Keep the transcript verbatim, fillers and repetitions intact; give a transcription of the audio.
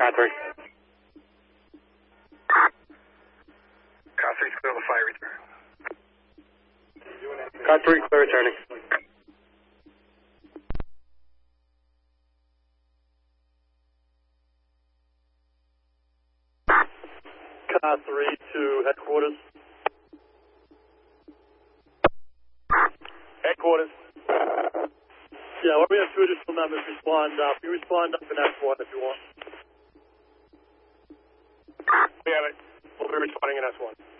Car three. Car three's clear on the fire return. Car three, clear returning. Car three to headquarters. Headquarters. Yeah, when we have two additional members respond up, you respond up in S one if you want. We have it. We'll be responding in S one.